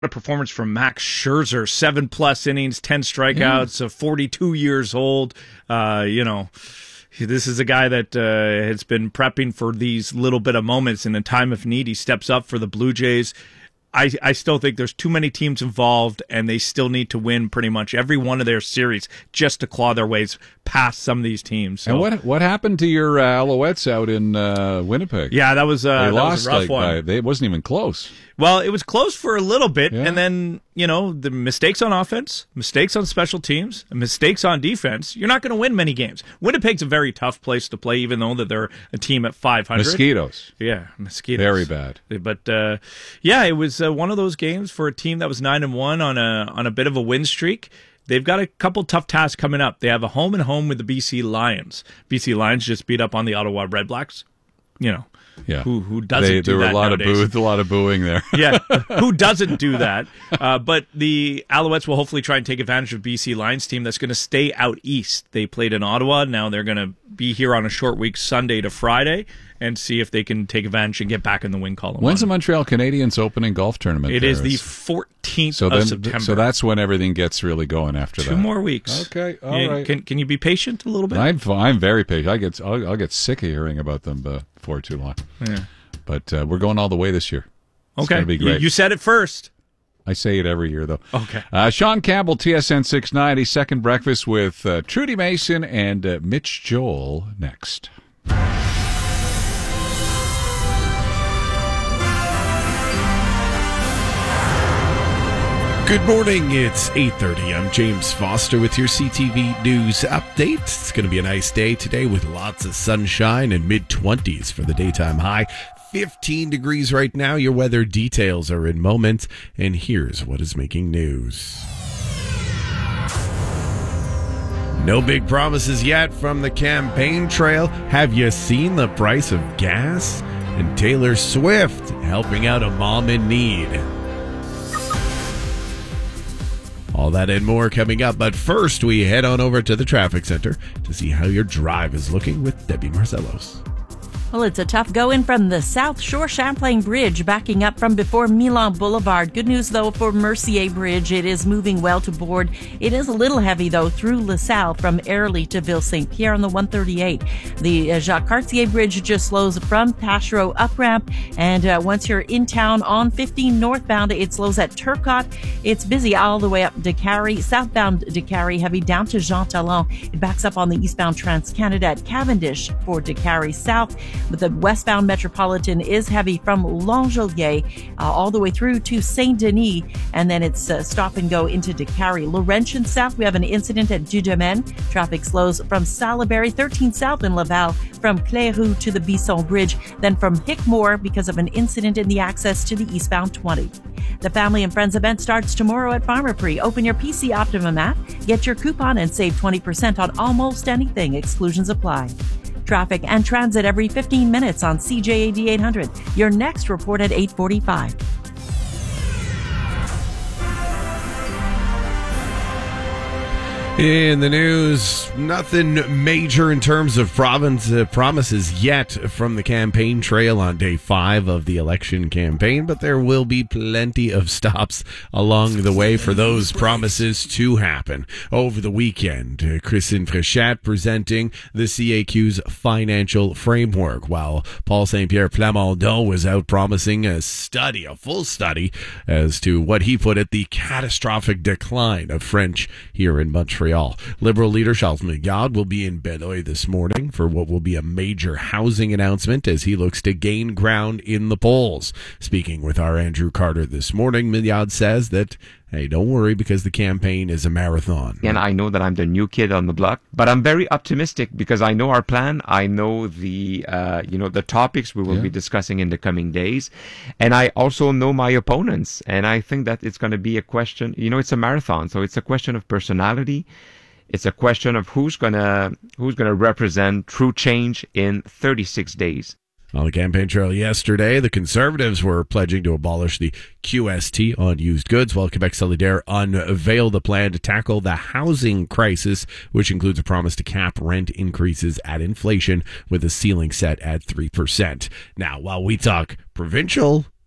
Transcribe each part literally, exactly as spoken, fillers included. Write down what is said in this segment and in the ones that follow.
a performance from Max Scherzer, seven plus innings, ten strikeouts, yeah. uh, forty-two years old. Uh, you know, this is a guy that uh, has been prepping for these little bit of moments. In a time of need, he steps up for the Blue Jays. I, I still think there's too many teams involved, and they still need to win pretty much every one of their series just to claw their ways past some of these teams. So. And what what happened to your uh, Alouettes out in uh, Winnipeg? Yeah, that was, uh, they that lost, was a rough like, one. By, they, it wasn't even close. Well, it was close for a little bit, yeah. and then, you know, the mistakes on offense, mistakes on special teams, mistakes on defense, you're not going to win many games. Winnipeg's a very tough place to play, even though that they're a team at five hundred. Mosquitoes. Yeah, mosquitoes. Very bad. But, uh, yeah, it was uh, one of those games for a team that was nine and one on a on a bit of a win streak. They've got a couple tough tasks coming up. They have a home and home with the B C Lions. B C Lions just beat up on the Ottawa Redblacks. You know. Yeah, who who doesn't they, do there that were a lot nowadays. of boo, a lot of booing there. Yeah, who doesn't do that? Uh, but the Alouettes will hopefully try and take advantage of B C Lions team that's going to stay out east. They played in Ottawa. Now they're going to be here on a short week, Sunday to Friday, and see if they can take advantage and get back in the win column. When's the Montreal Canadiens opening golf tournament? It there? is the fourteenth so of then, September. So that's when everything gets really going after Two that. Two more weeks. Okay, all you, right. Can can you be patient a little bit? I'm I'm very patient. I get I'll, I'll get sick of hearing about them before too long. Yeah. But uh, we're going all the way this year. It's okay, going to be great. You, you said it first. I say it every year, though. Okay. Uh, Sean Campbell, T S N six ninety, Second Breakfast with uh, Trudy Mason and uh, Mitch Joel next. Good morning, it's eight thirty. I'm James Foster with your C T V News Update. It's going to be a nice day today with lots of sunshine and mid-twenties for the daytime high. fifteen degrees right now. Your weather details are in moment, and here's what is making news. No big promises yet from the campaign trail. Have you seen the price of gas? And Taylor Swift helping out a mom in need. All that and more coming up, but first we head on over to the traffic center to see how your drive is looking with Debbie Marcellos. Well, it's a tough go-in from the South Shore Champlain Bridge, backing up from before Milan Boulevard. Good news, though, for Mercier Bridge. It is moving well to board. It is a little heavy, though, through LaSalle from Airlie to Ville Saint Pierre on the one thirty-eight. The uh, Jacques Cartier Bridge just slows from Taschereau up ramp, and uh, once you're in town on fifteen northbound, it slows at Turcotte. It's busy all the way up DeCarry, southbound DeCarry, heavy down to Jean Talon. It backs up on the eastbound Trans-Canada at Cavendish for DeCarry South. But the westbound Metropolitan is heavy from L'Angelier uh, all the way through to Saint-Denis, and then it's uh, stop and go into DeCarry. Laurentian South, we have an incident at Dudomaine. Traffic slows from Salaberry, thirteen South in Laval, from Clérou to the Bisson Bridge, then from Hickmore because of an incident in the access to the eastbound twenty. The Family and Friends event starts tomorrow at Pharmaprix. Open your P C Optimum app, get your coupon, and save twenty percent on almost anything. Exclusions apply. Traffic and transit every fifteen minutes on C J A D eight hundred. Your next report at eight forty-five. In the news, nothing major in terms of province uh, promises yet from the campaign trail on day five of the election campaign, but there will be plenty of stops along the way for those promises to happen. Over the weekend, uh, Christine Fréchette presenting the C A Q's financial framework, while Paul Saint-Pierre Plamondon was out promising a study, a full study, as to what he put at the catastrophic decline of French here in Montreal. Liberal leader Charles Mégard will be in Beloeil this morning for what will be a major housing announcement as he looks to gain ground in the polls. Speaking with our Andrew Carter this morning, Mégard says that, hey, don't worry because the campaign is a marathon. And I know that I'm the new kid on the block, but I'm very optimistic because I know our plan. I know the, uh, you know, the topics we will yeah. be discussing in the coming days. And I also know my opponents. And I think that it's going to be a question, you know, it's a marathon. So it's a question of personality. It's a question of who's going to, who's going to represent true change in thirty-six days. On the campaign trail yesterday, the Conservatives were pledging to abolish the Q S T on used goods, while Quebec Solidaire unveiled a plan to tackle the housing crisis, which includes a promise to cap rent increases at inflation with a ceiling set at three percent. Now, while we talk provincial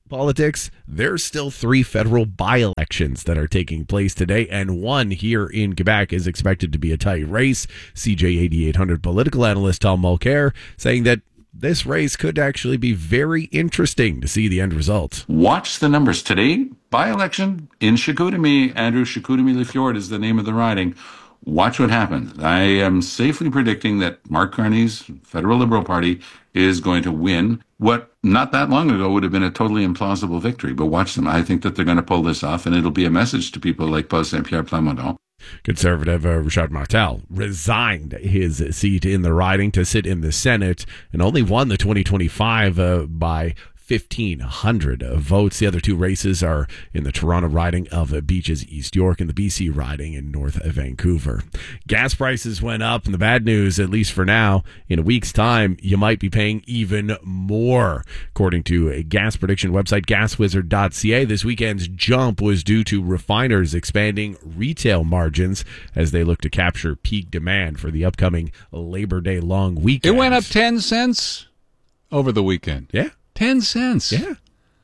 politics, there's still three federal by-elections that are taking place today, and one here in Quebec is expected to be a tight race. C J eighty-eight hundred political analyst Tom Mulcair saying that this race could actually be very interesting to see the end result. Watch the numbers today. By-election in Chicoutimi. Andrew, Chicoutimi-Lefjord is the name of the riding. Watch what happens. I am safely predicting that Mark Carney's Federal Liberal Party is going to win what not that long ago would have been a totally implausible victory. But watch them. I think that they're going to pull this off, and it'll be a message to people like Paul Saint-Pierre Plamondon. Conservative uh, Richard Martel resigned his seat in the riding to sit in the Senate and only won the twenty twenty-five uh, by fifteen hundred votes. The other two races are in the Toronto riding of Beaches East York and the B C riding in North Vancouver. Gas prices went up, and the bad news, at least for now, in a week's time, you might be paying even more. According to a gas prediction website, gas wizard dot c a, this weekend's jump was due to refiners expanding retail margins as they look to capture peak demand for the upcoming Labor Day long weekend. It went up ten cents over the weekend. Yeah. Ten cents. Yeah.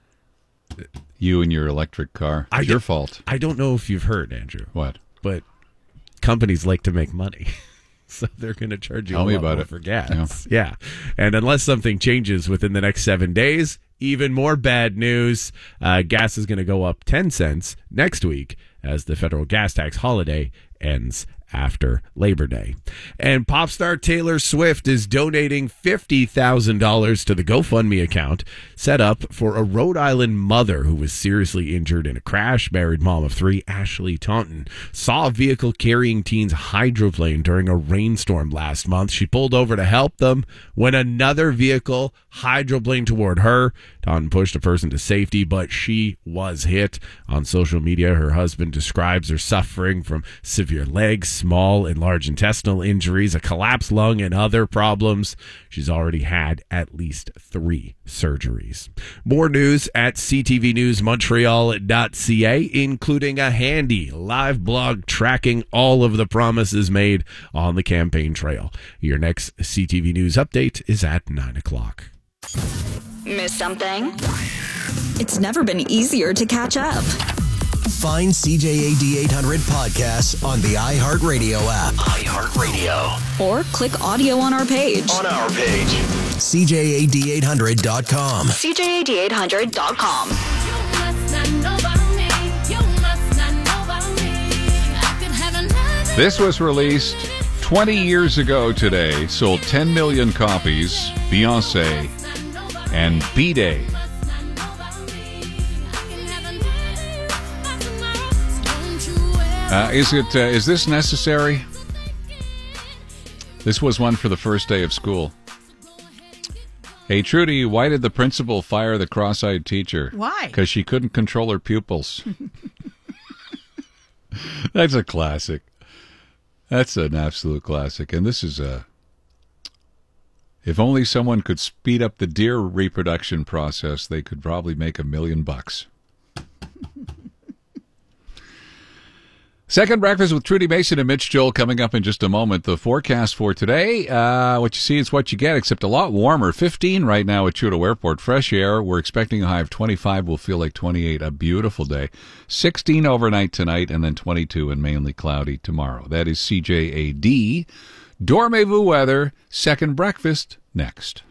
You and your electric car. It's your fault. I don't know if you've heard, Andrew. What? But companies like to make money. So they're going to charge you Tell a me lot about more it. for gas. Yeah. yeah. And unless something changes within the next seven days, even more bad news. Uh, gas is going to go up ten cents next week as the federal gas tax holiday ends after Labor Day. And pop star Taylor Swift is donating fifty thousand dollars to the GoFundMe account set up for a Rhode Island mother who was seriously injured in a crash. Married mom of three, Ashley Taunton, saw a vehicle carrying teens hydroplane during a rainstorm last month. She pulled over to help them when another vehicle hydroplaned toward her. Taunton pushed a person to safety, but she was hit. On social media, her husband describes her suffering from severe legs, small and large intestinal injuries, a collapsed lung, and other problems. She's already had at least three surgeries. More news at c t v news montreal dot c a, including a handy live blog tracking all of the promises made on the campaign trail. Your next C T V News update is at nine o'clock. Miss something? It's never been easier to catch up. Find C J A D eight hundred podcasts on the iHeartRadio app. iHeartRadio. Or click audio on our page. On our page. C J A D eight hundred dot com. C J A D eight hundred dot com. This was released twenty years ago today. Sold ten million copies. Beyonce and B-Day. Uh, is it? Uh, is this necessary? This was one for the first day of school. Hey, Trudy, why did the principal fire the cross-eyed teacher? Why? Because she couldn't control her pupils. That's a classic. That's an absolute classic. And this is a... If only someone could speed up the deer reproduction process, they could probably make a million bucks. Second Breakfast with Trudy Mason and Mitch Joel coming up in just a moment. The forecast for today, uh, what you see is what you get, except a lot warmer. fifteen right now at Trudeau Airport. Fresh air. We're expecting a high of twenty-five. Will feel like twenty-eight. A beautiful day. sixteen overnight tonight, and then twenty-two and mainly cloudy tomorrow. That is C J A D. Dormez-vous weather. Second Breakfast next.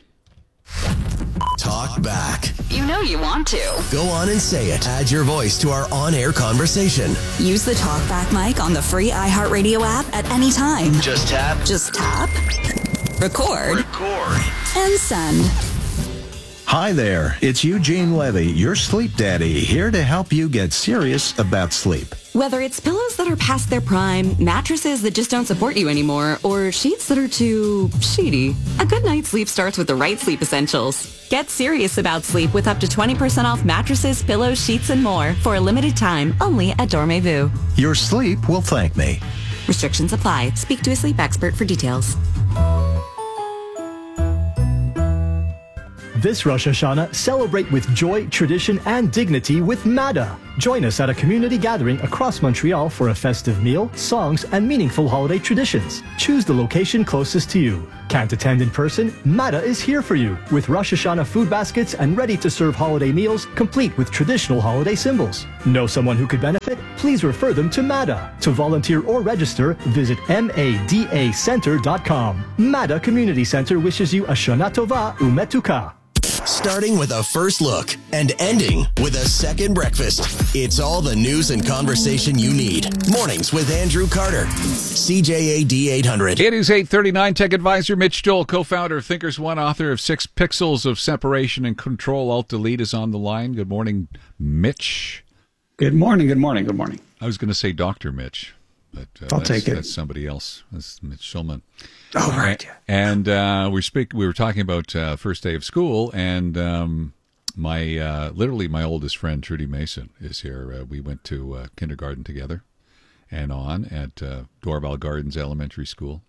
Talk back. You know you want to. Go on and say it. Add your voice to our on-air conversation. Use the TalkBack mic on the free iHeartRadio app at any time. Just tap. Just tap, record, Record. and send. Hi there, it's Eugene Levy, your sleep daddy, here to help you get serious about sleep. Whether it's pillows that are past their prime, mattresses that just don't support you anymore, or sheets that are too sheety, a good night's sleep starts with the right sleep essentials. Get serious about sleep with up to twenty percent off mattresses, pillows, sheets, and more for a limited time only at Dormez-vous. Your sleep will thank me. Restrictions apply. Speak to a sleep expert for details. This Rosh Hashanah, celebrate with joy, tradition, and dignity with MADA. Join us at a community gathering across Montreal for a festive meal, songs, and meaningful holiday traditions. Choose the location closest to you. Can't attend in person? MADA is here for you with Rosh Hashanah food baskets and ready-to-serve holiday meals complete with traditional holiday symbols. Know someone who could benefit? Please refer them to MADA. To volunteer or register, visit mada center dot com. MADA Community Center wishes you a Shana Tova Umetuka. Starting with a first look and ending with a second breakfast. It's all the news and conversation you need. Mornings with Andrew Carter. C J A D eight hundred. It is eight thirty-nine. Tech advisor Mitch Joel, co-founder of Thinkers One, author of Six Pixels of Separation and Control Alt Delete, is on the line. Good morning, Mitch. Good morning, good morning, good morning. I was going to say Doctor Mitch, but uh, I'll that's, take it. That's somebody else. That's Mitch Schulman. Oh, right. And uh, we speak. We were talking about uh, first day of school, and um, my uh, literally my oldest friend Trudy Mason is here. Uh, we went to uh, kindergarten together, and on at uh, Dorval Gardens Elementary School,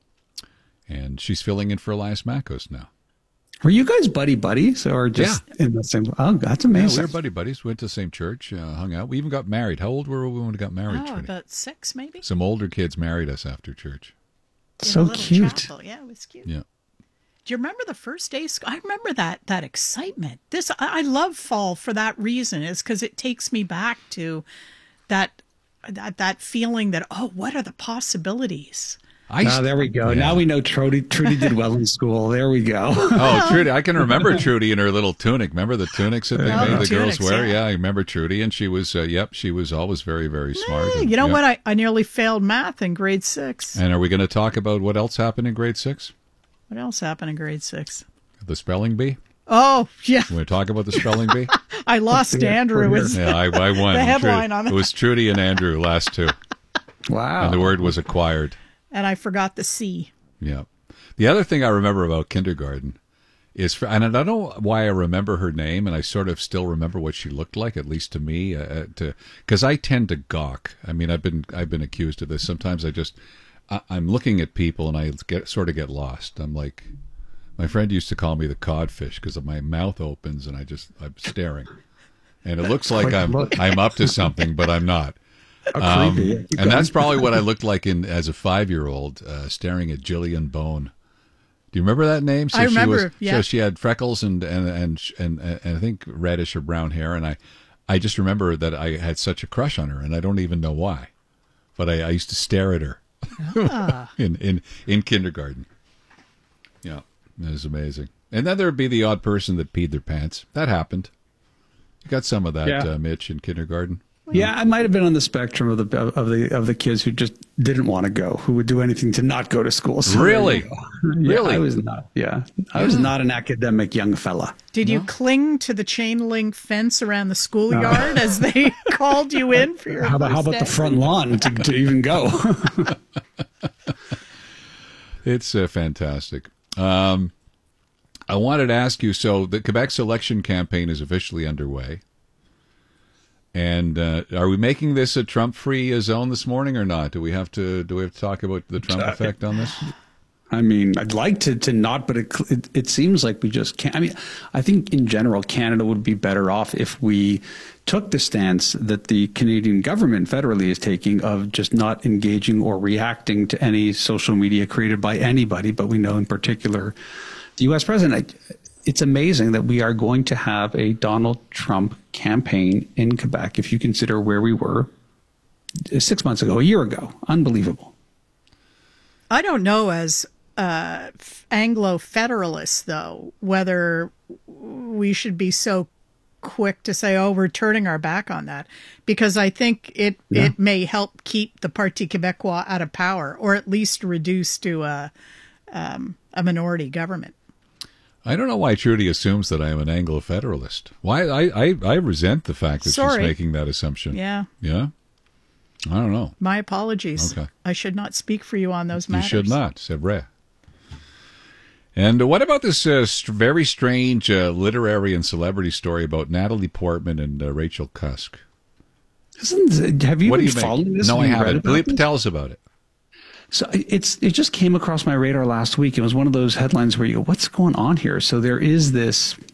and she's filling in for Elias Makos now. Were you guys buddy buddies or just yeah. in the same? Oh, that's amazing. Yeah, we were buddy buddies. Went to the same church, uh, hung out. We even got married. How old were we when we got married? Oh, Trudy? about six, maybe. Some older kids married us after church. So cute. Chapel. Yeah, it was cute. Yeah. Do you remember the first day? I remember that that excitement. This I, I love fall for that reason. Is because it takes me back to that that that feeling that oh, what are the possibilities? I oh, there we go. Yeah. Now we know Trudy, Trudy did well in school. There we go. Oh, Trudy. I can remember Trudy in her little tunic. Remember the tunics that they oh, made the, the tunics, girls wear? Yeah. yeah, I remember Trudy. And she was, uh, yep, she was always very, very smart. Yeah, and, you know yeah. what? I, I nearly failed math in grade six. And are we going to talk about what else happened in grade six? What else happened in grade six? The spelling bee? Oh, yeah. You want to talk about the spelling bee? I lost Andrew. It was yeah, I, I won. the headline Trudy, on that. It was Trudy and Andrew, last two. Wow. And the word was acquired. And I forgot the C. Yeah. The other thing I remember about kindergarten is, for, and I don't know why I remember her name, and I sort of still remember what she looked like, at least to me, uh, to because I tend to gawk. I mean, I've been I've been accused of this. Sometimes I just I, I'm looking at people and I get sort of get lost. I'm like, my friend used to call me the codfish because my mouth opens and I just I'm staring, and it looks like I'm I'm up to something, but I'm not. Um, and that's probably what I looked like in as a five-year-old, uh, staring at Jillian Bone. Do you remember that name? So I remember. She was, yeah. So she had freckles and and, and and and I think reddish or brown hair, and I, I just remember that I had such a crush on her, and I don't even know why, but I, I used to stare at her ah. in, in in kindergarten. Yeah, it was amazing. And then there'd be the odd person that peed their pants. That happened. You got some of that, yeah. uh, Mitch, in kindergarten. Yeah, I might have been on the spectrum of the of the of the kids who just didn't want to go, who would do anything to not go to school. So really, yeah, really, I was not. Yeah, I was not an academic young fella. Did no? you cling to the chain link fence around the schoolyard no. as they called you in for your? How about how about the front lawn to, to even go? It's uh, fantastic. Um, I wanted to ask you. So the Quebec's election campaign is officially underway. And uh, are we making this a Trump-free zone this morning or not? Do we have to? Do we have to talk about the Trump effect on this? I mean, I'd like to, to not, but it, it it seems like we just can't. I mean, I think in general, Canada would be better off if we took the stance that the Canadian government federally is taking of just not engaging or reacting to any social media created by anybody. But we know in particular the U S president. I, It's amazing that we are going to have a Donald Trump campaign in Quebec, if you consider where we were six months ago, a year ago. Unbelievable. I don't know, as uh, Anglo-federalists, though, whether we should be so quick to say, oh, we're turning our back on that, because I think it, yeah. it may help keep the Parti Québécois out of power, or at least reduce to a, um, a minority government. I don't know why Trudy assumes that I am an Anglo-federalist. Why I, I, I resent the fact that Sorry. she's making that assumption. Yeah. Yeah? I don't know. My apologies. Okay. I should not speak for you on those matters. You should not. C'est vrai. And what about this uh, st- very strange uh, literary and celebrity story about Natalie Portman and uh, Rachel Cusk? Isn't, have you what been do you following make? this? No, I haven't. Please Tell us about it. So it's it just came across my radar last week. It was one of those headlines where you go, what's going on here? So there is this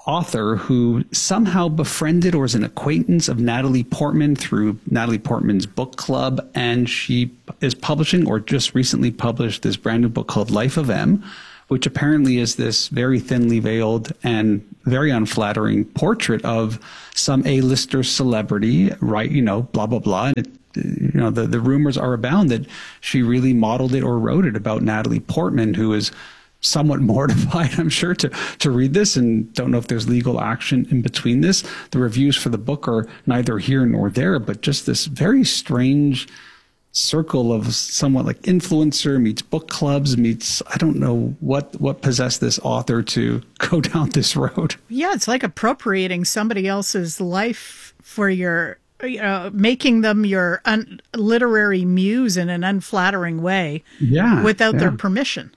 author who somehow befriended or is an acquaintance of Natalie Portman through Natalie Portman's book club. And she is publishing or just recently published this brand new book called Life of M, which apparently is this very thinly veiled and very unflattering portrait of some A-lister celebrity, right? You know, blah, blah, blah. And it, you know, the, the rumors are abound that she really modeled it or wrote it about Natalie Portman, who is somewhat mortified, I'm sure, to, to read this and don't know if there's legal action in between this. The reviews for the book are neither here nor there, but just this very strange circle of somewhat like influencer meets book clubs meets, I don't know what, what possessed this author to go down this road. Yeah, it's like appropriating somebody else's life for your, you know, making them your un- literary muse in an unflattering way yeah, without yeah. their permission.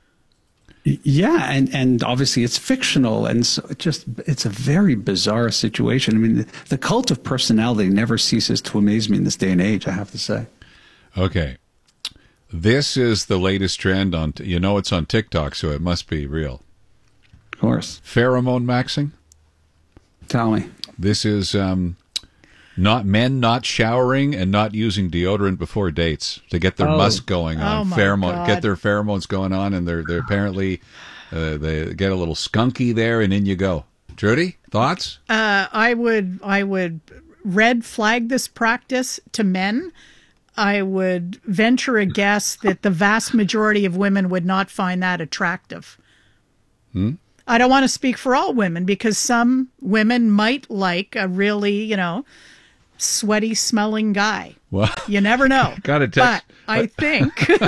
Yeah, and, and obviously it's fictional, and so it just it's a very bizarre situation. I mean, the, the cult of personality never ceases to amaze me in this day and age, I have to say. Okay. This is the latest trend on, you know, it's on TikTok, so it must be real. Of course. Pheromone maxing? Tell me. This is um, not men not showering and not using deodorant before dates to get their Oh. musk going on. Oh, my Pheromone, God. get their pheromones going on, and they're they're apparently uh, they get a little skunky there, and in you go. Trudy, thoughts? Uh, I would I would red flag this practice to men. I would venture a guess that the vast majority of women would not find that attractive. Hmm? I don't want to speak for all women because some women might like a really, you know, sweaty smelling guy. Well, You never know. Got a text. But I think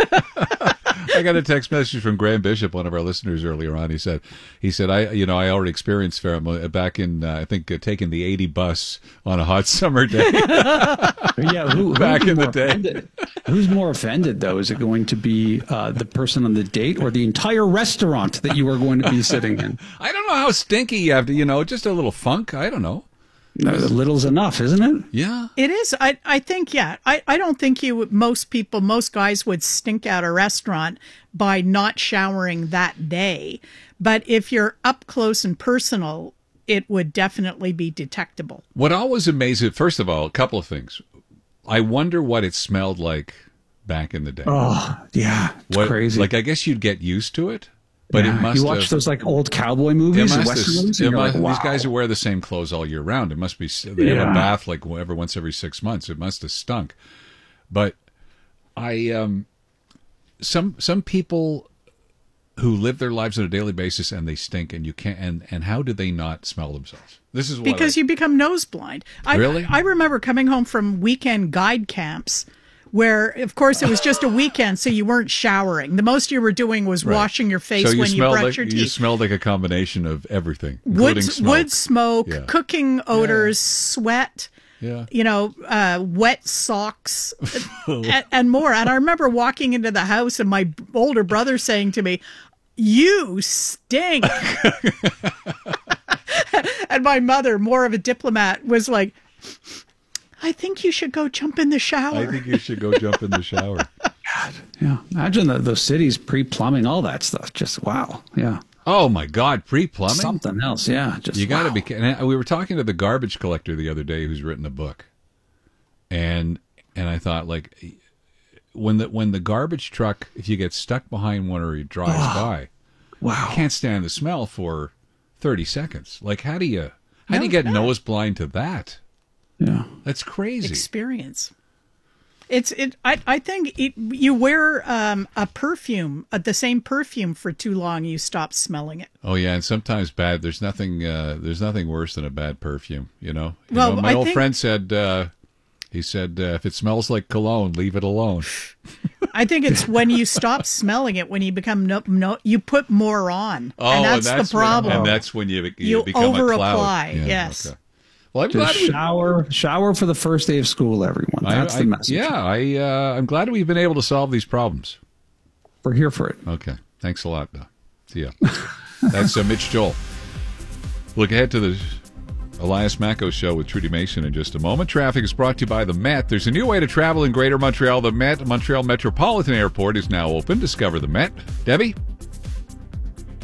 I got a text message from Graham Bishop, one of our listeners earlier on. He said, "He said I, you know, I already experienced pheromone back in, uh, I think, uh, taking the eighty bus on a hot summer day Yeah, who, back who's in the more day." offended? Who's more offended, though? Is it going to be uh, the person on the date or the entire restaurant that you are going to be sitting in? I don't know how stinky you have to, you know, just a little funk. I don't know. No, a little's enough, isn't it? Yeah. it is. I, I think, yeah. I, I don't think you, most people, most guys would stink out a restaurant by not showering that day. But if you're up close and personal, it would definitely be detectable. What always amazes, first of all, a couple of things. I wonder what it smelled like back in the day. Oh, yeah. It's What- crazy. Like, I guess you'd get used to it, but Yeah, it must you watch have, those like old cowboy it movies and must western have- movies, it and you're must- like, wow. these guys who wear the same clothes all year round, it must be, they have Yeah. a bath like every once every six months. It must have stunk. But I, um, some, some people who live their lives on a daily basis and they stink and you can't, and, and how do they not smell themselves? This is what Because I, you become nose blind. I, Really? I remember coming home from weekend guide camps where, of course, it was just a weekend, so you weren't showering. The most you were doing was Right. washing your face so you when you smelled brushed like, your You teeth. smelled like a combination of everything, Wood, including smoke. wood smoke, Yeah. cooking odors, sweat, Yeah. you know, uh, wet socks, and, and more. And I remember walking into the house and my older brother saying to me, "You stink." And my mother, more of a diplomat, was like, "I think you should go jump in the shower." I think you should go jump in the shower. Yeah, imagine the, those cities pre-plumbing, all that stuff. Just wow. Yeah. Oh my God, pre-plumbing? Something else. Yeah. Just You got to wow. be. And we were talking to the garbage collector the other day, who's written a book, and and I thought, like, when the when the garbage truck, if you get stuck behind one or he drives by, Wow. you can't stand the smell for thirty seconds. Like, how do you how No, do you get no. nose blind to that? Yeah. That's crazy. Experience. It's it. I I think it, you wear um, a perfume, uh, the same perfume for too long, you stop smelling it. Oh yeah, and sometimes bad. There's nothing. Uh, there's nothing worse than a bad perfume. You know. You Well, know, my I old think- friend said. Uh, he said, uh, "If it smells like cologne, leave it alone." I think it's when you stop smelling it, when you become no, no you put more on, Oh, and that's, and that's the problem. When, and that's when you, you, You become a over-apply, cloud. Yeah, yes. okay. Well, I'm glad Just we, shower, shower for the first day of school, everyone. That's I, the I- message. Yeah, I, uh, I'm glad we've been able to solve these problems. We're here for it. Okay. Thanks a lot. Doc. See ya. That's uh, Mitch Joel. Look ahead to the Elias Macco Show with Trudy Mason in just a moment. Traffic is brought to you by the Met. There's a new way to travel in Greater Montreal. The Met, Montreal Metropolitan Airport, is now open. Discover the Met. Debbie?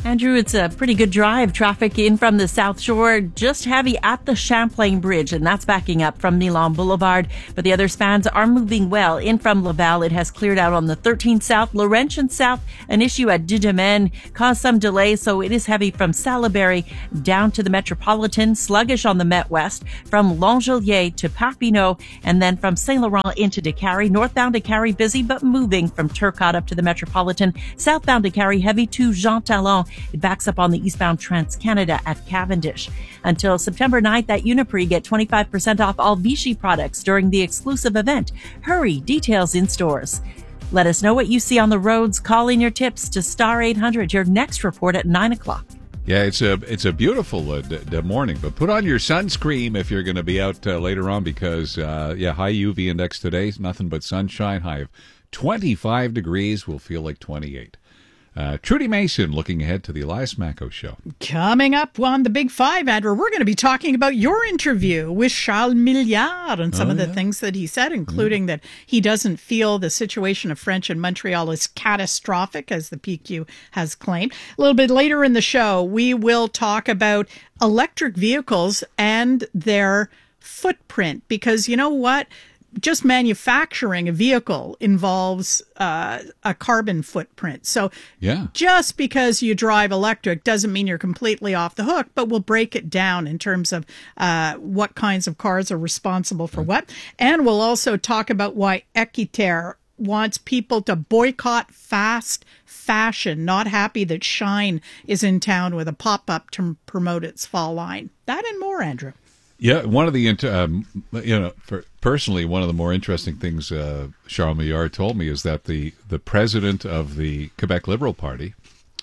Andrew, it's a pretty good drive. Traffic in from the South Shore, just heavy at the Champlain Bridge, and that's backing up from Milan Boulevard. But the other spans are moving well. In from Laval, it has cleared out on the thirteen South. Laurentian South, an issue at Dudomaine caused some delay, so it is heavy from Salaberry down to the Metropolitan. Sluggish on the Met West from Langelier to Papineau, and then from Saint Laurent into Décarie. Northbound Décarie busy, but moving from Turcotte up to the Metropolitan. Southbound Décarie heavy to Jean Talon. It backs up on the eastbound Trans-Canada at Cavendish. Until September ninth at Uniprix, get twenty-five percent off all Vichy products during the exclusive event. Hurry, details in stores. Let us know what you see on the roads. Call in your tips to Star eight hundred. Your next report at nine o'clock. Yeah, it's a it's a beautiful uh, d- d- morning, but put on your sunscreen if you're going to be out uh, later on because, uh, yeah, high U V index today, nothing but sunshine, high of twenty-five degrees, will feel like twenty-eight. Uh, Trudy Mason looking ahead to the Elias Macco Show. Coming up on the Big Five, Andrew, we're going to be talking about your interview with Charles Milliard and some Oh, of the yeah. things that he said, including that he doesn't feel the situation of French in Montreal is catastrophic, as the P Q has claimed. A little bit later in the show, we will talk about electric vehicles and their footprint, because you know what? Just manufacturing a vehicle involves uh, a carbon footprint. So Yeah. just because you drive electric doesn't mean you're completely off the hook, but we'll break it down in terms of uh, what kinds of cars are responsible for what. And we'll also talk about why Equiterre wants people to boycott fast fashion, not happy that Shine is in town with a pop-up to promote its fall line. That and more, Andrew. Yeah, one of the, int- um, you know, for, personally, one of the more interesting things uh, Charles Milliard told me is that the, the president of the Quebec Liberal Party,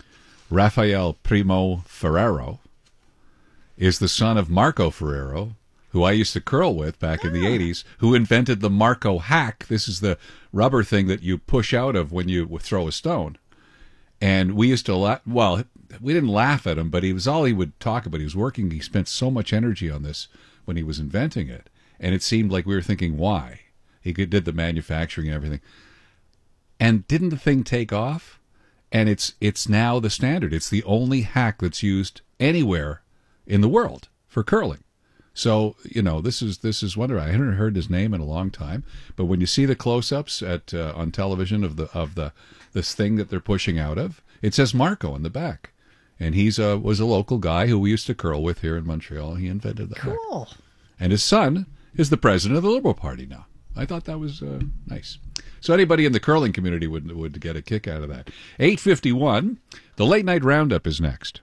Rafael Primo Ferrero, is the son of Marco Ferrero, who I used to curl with back in the eighties, who invented the Marco hack. This is the rubber thing that you push out of when you throw a stone. And we used to laugh. Well, we didn't laugh at him, but he was all he would talk about. He was working. He spent so much energy on this when he was inventing it. And it seemed like we were thinking, why? He could, did the manufacturing and everything. And didn't the thing take off? And it's it's now the standard. It's the only hack that's used anywhere in the world for curling. So, you know, this is this is wonderful. I haven't heard his name in a long time, but when you see the close-ups at uh, on television of the of the this thing that they're pushing out of, it says Marco in the back, and he's a was a local guy who we used to curl with here in Montreal. He invented the hack. Cool. And his son is the president of the Liberal Party now. I thought that was uh, nice. So anybody in the curling community would would get a kick out of that. eight fifty-one, the late night roundup is next.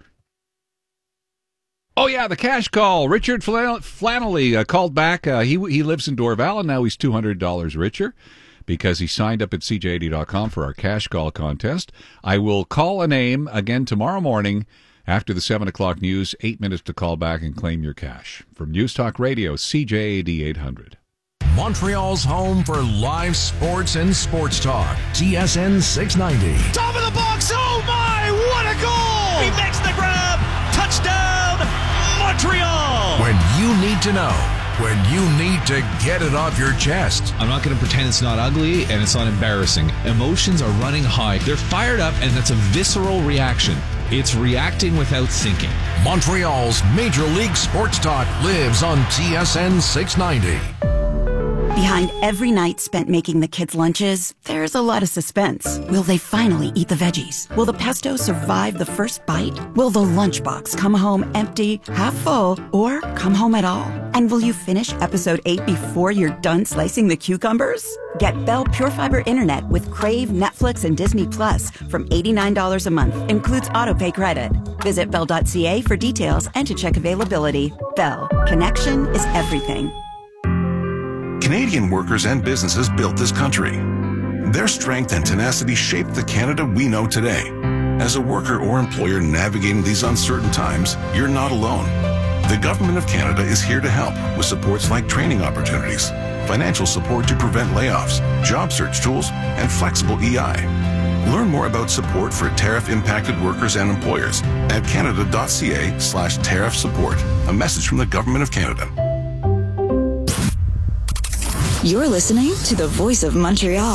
Oh, yeah, the cash call. Richard Flan- Flannelly uh, called back. Uh, he he lives in Dorval, and now he's two hundred dollars richer because he signed up at C J eighty dot com for our cash call contest. I will call a name again tomorrow morning after the seven o'clock news. Eight minutes to call back and claim your cash. From News Talk Radio, C J A D eight hundred. Montreal's home for live sports and sports talk. T S N six ninety. Top of the box. Oh, my. What a goal. He makes the grab. Touchdown, Montreal. When you need to know. When you need to get it off your chest. I'm not going to pretend it's not ugly and it's not embarrassing. Emotions are running high. They're fired up, and that's a visceral reaction. It's reacting without thinking. Montreal's Major League Sports Talk lives on T S N six ninety. Behind every night spent making the kids' lunches, there's a lot of suspense. Will they finally eat the veggies? Will the pesto survive the first bite? Will the lunchbox come home empty, half full, or come home at all? And will you finish episode eight before you're done slicing the cucumbers? Get Bell Pure Fiber Internet with Crave, Netflix, and Disney Plus from eighty-nine dollars a month. Includes autopay credit. Visit bell dot c a for details and to check availability. Bell. Connection is everything. Canadian workers and businesses built this country. Their strength and tenacity shaped the Canada we know today. As a worker or employer navigating these uncertain times, you're not alone. The Government of Canada is here to help with supports like training opportunities, financial support to prevent layoffs, job search tools, and flexible E I. Learn more about support for tariff-impacted workers and employers at canada.ca slash tariff support. A message from the Government of Canada. You're listening to the Voice of Montreal,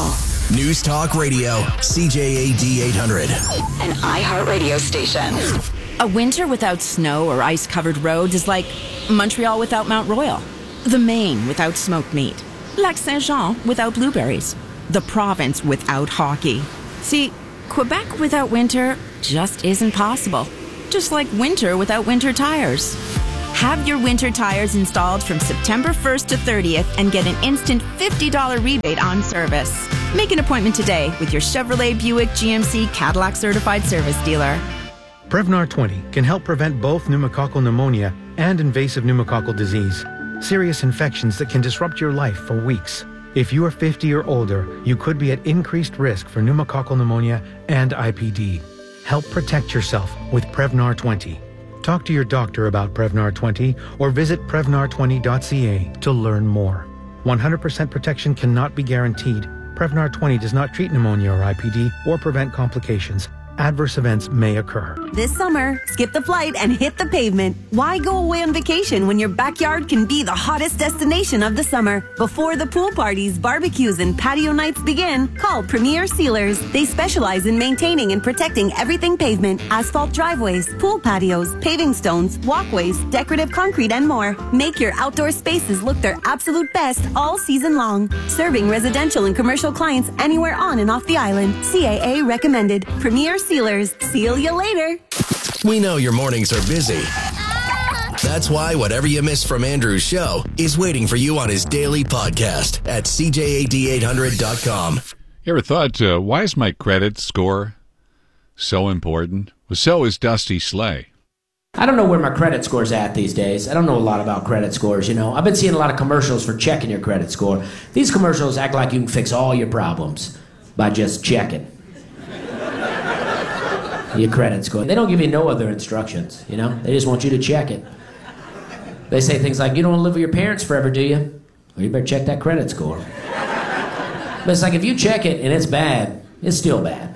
News Talk Radio, C J A D eight hundred. An iHeartRadio station. A winter without snow or ice-covered roads is like Montreal without Mount Royal, the Maine without smoked meat, Lac Saint-Jean without blueberries, the province without hockey. See, Quebec without winter just isn't possible. Just like winter without winter tires. Have your winter tires installed from September first to thirtieth and get an instant fifty dollars rebate on service. Make an appointment today with your Chevrolet, Buick, G M C, Cadillac certified service dealer. Prevnar twenty can help prevent both pneumococcal pneumonia and invasive pneumococcal disease, serious infections that can disrupt your life for weeks. If you are fifty or older, you could be at increased risk for pneumococcal pneumonia and I P D. Help protect yourself with Prevnar twenty. Talk to your doctor about Prevnar twenty or visit prevnar twenty dot c a to learn more. one hundred percent protection cannot be guaranteed. Prevnar twenty does not treat pneumonia or I P D or prevent complications. Adverse events may occur. This summer, skip the flight and hit the pavement. Why go away on vacation when your backyard can be the hottest destination of the summer? Before the pool parties, barbecues, and patio nights begin, call Premier Sealers. They specialize in maintaining and protecting everything pavement, asphalt driveways, pool patios, paving stones, walkways, decorative concrete, and more. Make your outdoor spaces look their absolute best all season long. Serving residential and commercial clients anywhere on and off the island. C A A recommended. Premier Sealers. Seal you later. We know your mornings are busy. That's why whatever you miss from Andrew's show is waiting for you on his daily podcast at C J A D eight hundred dot com. You ever thought, uh, why is my credit score so important? Well, so is Dusty Slay. I don't know where my credit score's at these days. I don't know a lot about credit scores, you know. I've been seeing a lot of commercials for checking your credit score. These commercials act like you can fix all your problems by just checking your credit score. They don't give you no other instructions, you know? They just want you to check it. They say things like, you don't want to live with your parents forever, do you? Well, you better check that credit score. But it's like, if you check it and it's bad, it's still bad.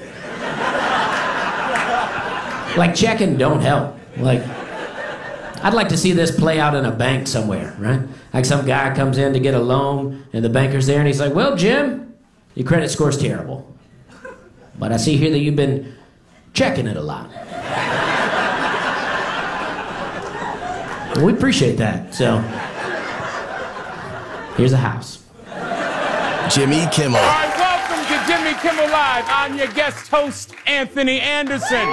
Like, checking don't help. Like, I'd like to see this play out in a bank somewhere, right? Like some guy comes in to get a loan, and the banker's there, and he's like, well, Jim, your credit score's terrible. But I see here that you've been checking it a lot. We appreciate that, so here's a house. Jimmy Kimmel. All right, welcome to Jimmy Kimmel Live. I'm your guest host, Anthony Anderson.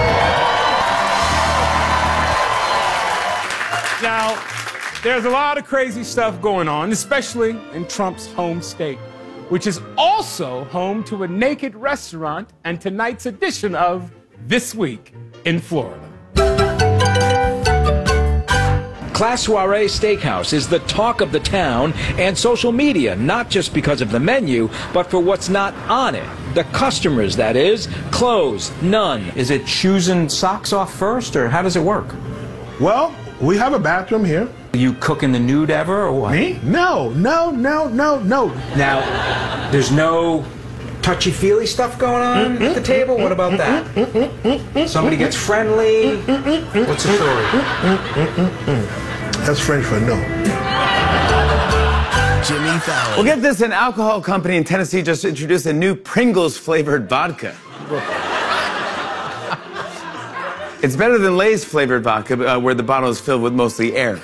Now, there's a lot of crazy stuff going on, especially in Trump's home state, which is also home to a naked restaurant and tonight's edition of This Week in Florida. Class Soiree Steakhouse is the talk of the town and social media, not just because of the menu, but for what's not on it. The customers, that is. Clothes, none. Is it choosing socks off first, or how does it work? Well, we have a bathroom here. Are you cooking the nude ever, or what? Me? No, no, no, no, no. Now, there's no touchy-feely stuff going on at the table? What about that? Somebody gets friendly? What's the story? That's French for no. Jimmy Fallon. Well, get this, an alcohol company in Tennessee just introduced a new Pringles-flavored vodka. It's better than Lay's-flavored vodka, uh, where the bottle is filled with mostly air.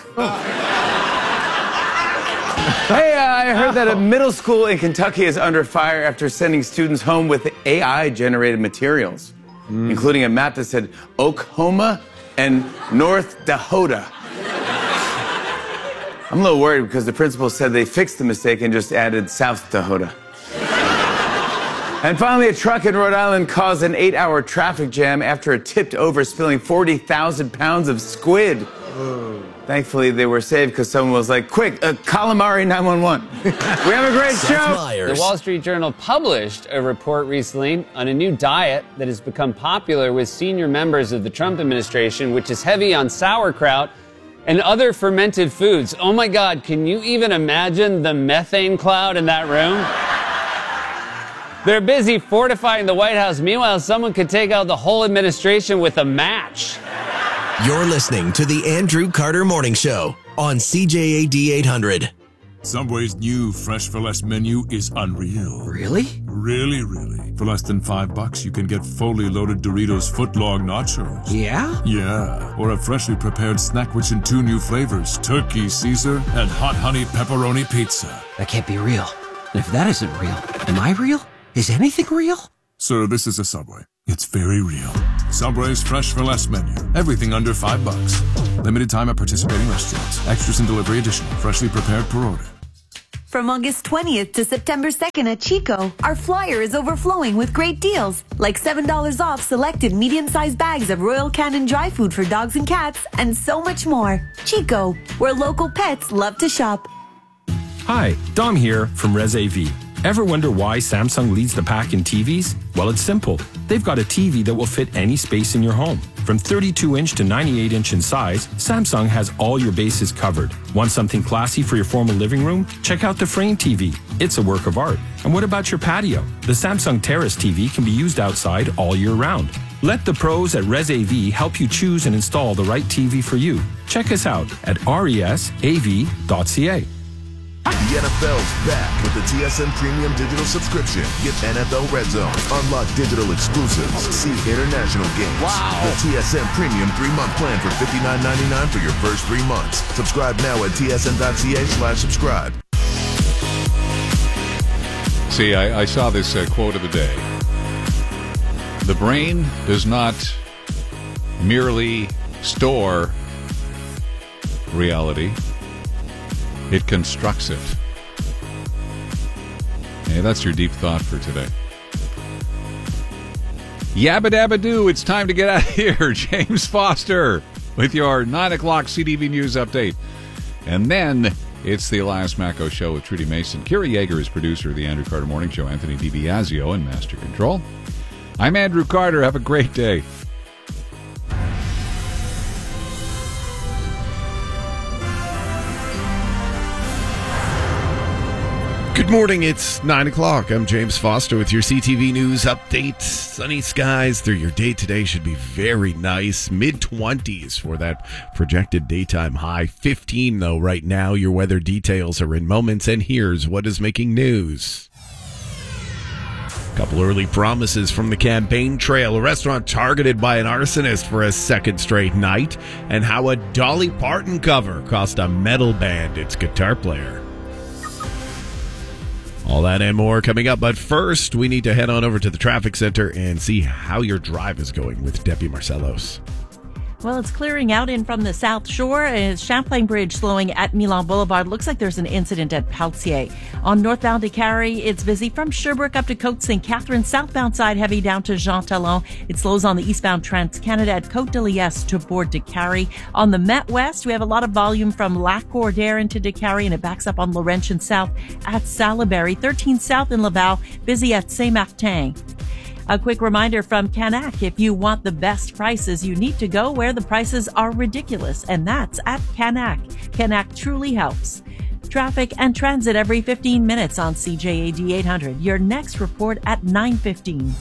Hey, uh, I heard that a middle school in Kentucky is under fire after sending students home with A I-generated materials, mm. including a map that said Oklahoma and North Dakota. I'm a little worried because the principal said they fixed the mistake and just added South Dakota. And finally, a truck in Rhode Island caused an eight-hour traffic jam after it tipped over, spilling forty thousand pounds of squid. Ooh. Thankfully, they were saved because someone was like, quick, uh, calamari nine one one. We have a great show. The Wall Street Journal published a report recently on a new diet that has become popular with senior members of the Trump administration, which is heavy on sauerkraut and other fermented foods. Oh my God, can you even imagine the methane cloud in that room? They're busy fortifying the White House. Meanwhile, someone could take out the whole administration with a match. You're listening to the Andrew Carter Morning Show on C J A D eight hundred. Subway's new Fresh for Less menu is unreal. Really? Really, really. For less than five bucks, you can get fully loaded Doritos footlong nachos. Yeah? Yeah. Or a freshly prepared snack-wich in two new flavors, Turkey Caesar and Hot Honey Pepperoni Pizza. That can't be real. And if that isn't real, am I real? Is anything real? Sir, this is a Subway. It's very real. Subway's Fresh for Less menu. Everything under five bucks. Limited time at participating restaurants. Extras and delivery additional. Freshly prepared per order. From August twentieth to September second at Chico, our flyer is overflowing with great deals, like seven dollars off selected medium-sized bags of Royal Canin dry food for dogs and cats, and so much more. Chico, where local pets love to shop. Hi, Dom here from Res A V. Ever wonder why Samsung leads the pack in T Vs? Well, it's simple. They've got a T V that will fit any space in your home. From thirty-two inch to ninety-eight inch in size, Samsung has all your bases covered. Want something classy for your formal living room? Check out the Frame T V. It's a work of art. And what about your patio? The Samsung Terrace T V can be used outside all year round. Let the pros at Res A V help you choose and install the right T V for you. Check us out at resav dot c a. The N F L's back with the T S N Premium Digital Subscription. Get N F L Red Zone, unlock digital exclusives, see international games. Wow! The T S N Premium three-month plan for fifty-nine ninety-nine for your first three months. Subscribe now at t s n dot c a slash subscribe. See, I, I saw this uh, quote of the day. The brain does not merely store reality. It constructs it. Hey, that's your deep thought for today. Yabba dabba doo, it's time to get out of here. James Foster with your nine o'clock C T V News update. And then it's the Elias Macco Show with Trudy Mason. Kira Yeager is producer of the Andrew Carter Morning Show. Anthony DiBiasio in Master Control. I'm Andrew Carter. Have a great day. Good morning, it's nine o'clock. I'm James Foster with your C T V News update. Sunny skies through your day today should be very nice. mid-twenties for that projected daytime high. fifteen, though, right now. Your weather details are in moments, and here's what is making news. A couple early promises from the campaign trail. A restaurant targeted by an arsonist for a second straight night. And how a Dolly Parton cover cost a metal band its guitar player. All that and more coming up, but first we need to head on over to the traffic center and see how your drive is going with Debbie Marcellos. Well, it's clearing out in from the South Shore. As Champlain Bridge slowing at Milan Boulevard. Looks like there's an incident at Peltier. On northbound DeCarry, it's busy from Sherbrooke up to Côte Saint Catherine. Southbound side heavy down to Jean Talon. It slows on the eastbound Trans-Canada at Côte de Liesse to board DeCarry. On the Met West, we have a lot of volume from Lac Cordaire into DeCarry, and it backs up on Laurentian South at Salaberry. thirteen South in Laval, busy at Saint-Martin. A quick reminder from Canac, if you want the best prices, you need to go where the prices are ridiculous, and that's at Canac. Canac truly helps. Traffic and transit every fifteen minutes on C J A D eight hundred. Your next report at nine fifteen.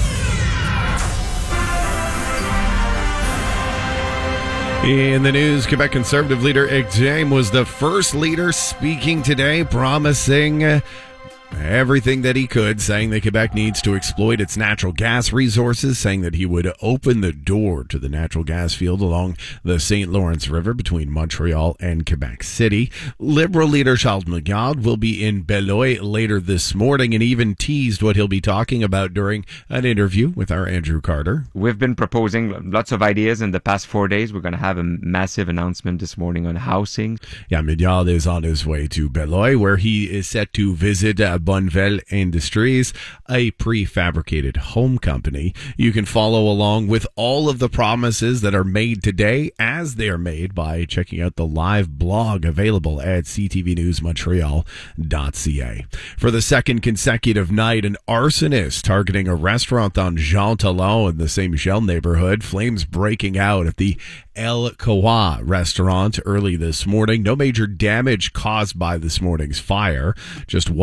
In the news, Quebec Conservative leader Éric Duhaime was the first leader speaking today, promising everything that he could, saying that Quebec needs to exploit its natural gas resources, saying that he would open the door to the natural gas field along the Saint Lawrence River between Montreal and Quebec City. Liberal leader Charles Maillard will be in Beloeil later this morning and even teased what he'll be talking about during an interview with our Andrew Carter. We've been proposing lots of ideas in the past four days. We're going to have a massive announcement this morning on housing. Yeah, Maillard is on his way to Beloeil, where he is set to visit uh, Bonneville Industries, a prefabricated home company. You can follow along with all of the promises that are made today as they are made by checking out the live blog available at c t v news montreal dot c a. For the second consecutive night, an arsonist targeting a restaurant on Jean Talon in the Saint Michel neighborhood. Flames breaking out at the El Kawa restaurant early this morning. No major damage caused by this morning's fire. Just one night